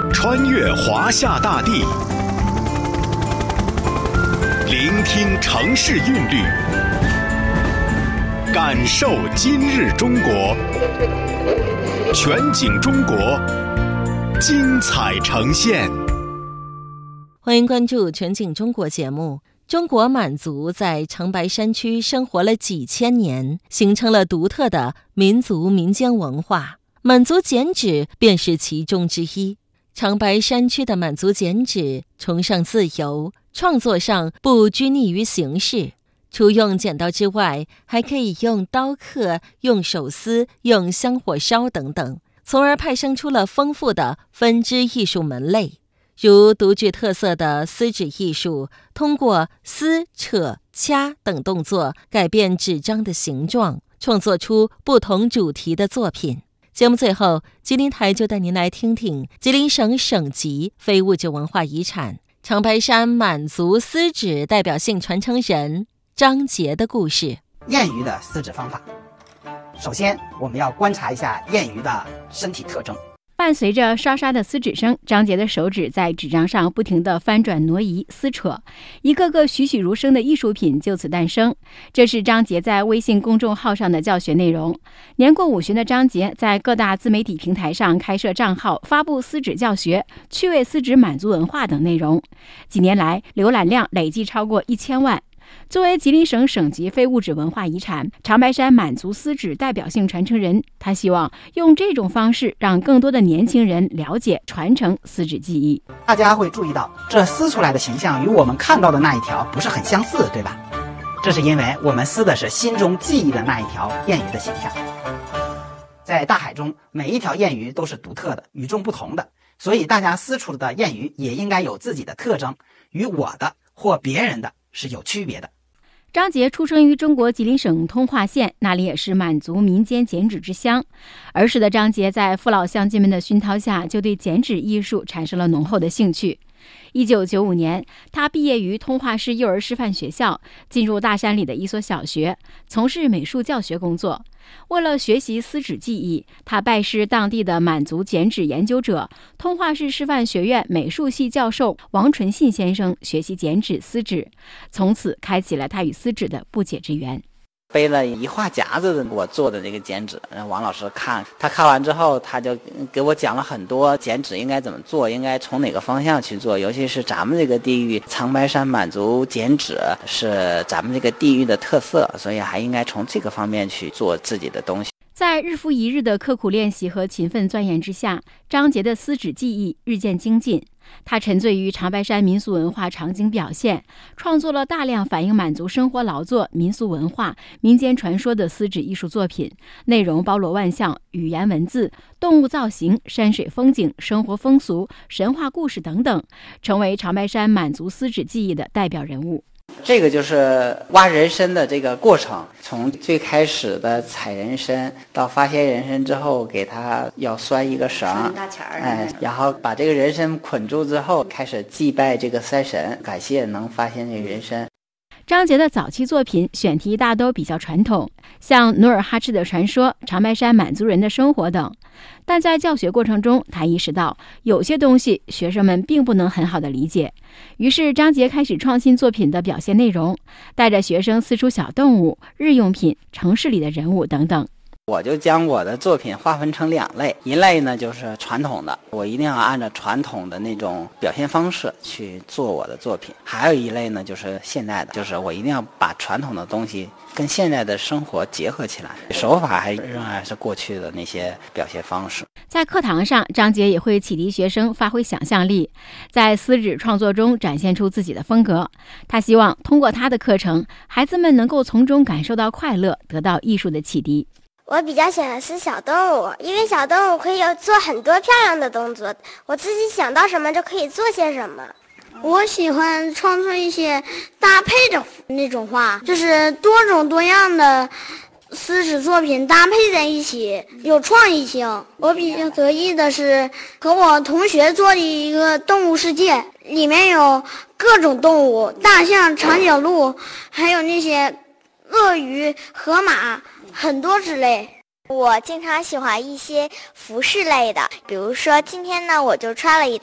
穿越华夏大地，聆听城市韵律，感受今日中国。全景中国，精彩呈现。 欢迎关注全景中国节目。中国满族在长白山区生活了几千年，形成了独特的民族民间文化，满族剪纸便是其中之一。长白山区的满族剪纸崇尚自由，创作上不拘泥于形式，除用剪刀之外，还可以用刀刻、用手撕、用香火烧等等，从而派生出了丰富的分支艺术门类。如独具特色的撕纸艺术，通过撕、扯、掐等动作改变纸张的形状，创作出不同主题的作品。节目最后，吉林台就带您来听听吉林省省级非物质文化遗产长白山满族撕纸代表性传承人张杰的故事。 燕鱼的撕纸方法，首先我们要观察一下燕鱼的身体特征。 伴随着刷刷的撕纸声，张杰的手指在纸张上不停地翻转挪移撕扯，一个个栩栩如生的艺术品就此诞生。这是张杰在微信公众号上的教学内容。年过50的张杰在各大自媒体平台上开设账号，发布撕纸教学、趣味撕纸满族文化等内容。几年来，浏览量累计超过1000万。作为吉林省省级非物质文化遗产，长白山满族撕纸代表性传承人，他希望用这种方式让更多的年轻人了解、传承撕纸技艺。 大家会注意到，这撕出来的形象与我们看到的那一条不是很相似，对吧？这是因为我们撕的是心中记忆的那一条燕鱼的形象。在大海中，每一条燕鱼都是独特的、与众不同的，所以大家撕出的燕鱼也应该有自己的特征，与我的或别人的是有区别的。 张杰出生于中国吉林省通化县，那里也是满族民间剪纸之乡。儿时的张杰在父老乡亲们的熏陶下，就对剪纸艺术产生了浓厚的兴趣。1995年，他毕业于通化市幼儿师范学校，进入大山里的一所小学，从事美术教学工作。为了学习撕纸技艺，他拜师当地的满族剪纸研究者、通化市师范学院美术系教授王纯信先生学习剪纸撕纸，从此开启了他与撕纸的不解之缘。 背了一画夹子的我做的这个剪纸，王老师他看完之后，他就给我讲了很多剪纸应该怎么做，应该从哪个方向去做，尤其是咱们这个地域长白山满族剪纸是咱们这个地域的特色，所以还应该从这个方面去做自己的东西。 在日复一日的刻苦练习和勤奋钻研之下，张杰的撕纸技艺日渐精进。他沉醉于长白山民俗文化场景表现，创作了大量反映满族生活劳作、民俗文化、民间传说的撕纸艺术作品，内容包罗万象，语言文字、动物造型、山水风景、生活风俗、神话故事等等，成为长白山满族撕纸技艺的代表人物。 这个就是挖人参的这个过程，从最开始的采人参到发现人参之后，给它要拴一个绳，然后把这个人参捆住之后，开始祭拜这个山神，感谢能发现这个人参。 张杰的早期作品选题大都比较传统，像努尔哈赤的传说、长白山满族人的生活等。但在教学过程中，他意识到有些东西学生们并不能很好的理解，于是张杰开始创新作品的表现内容，带着学生撕出小动物、日用品、城市里的人物等等。 我就将我的作品划分成2类，一类呢就是传统的，我一定要按照传统的那种表现方式去做我的作品；还有一类呢就是现代的，就是我一定要把传统的东西跟现在的生活结合起来，手法仍然是过去的那些表现方式。 在课堂上，张杰也会启迪学生发挥想象力，在撕纸创作中展现出自己的风格。他希望通过他的课程，孩子们能够从中感受到快乐，得到艺术的启迪。 我比较喜欢撕小动物，因为小动物可以做很多漂亮的动作，我自己想到什么就可以做些什么。 我喜欢创作一些搭配的那种画，就是多种多样的撕纸作品搭配在一起，有创意性。我比较得意的是和我同学做的一个动物世界，里面有各种动物，大象、长颈鹿，还有那些鳄鱼、河马，很多之类。 我经常喜欢一些服饰类的，比如说今天呢，我就穿了一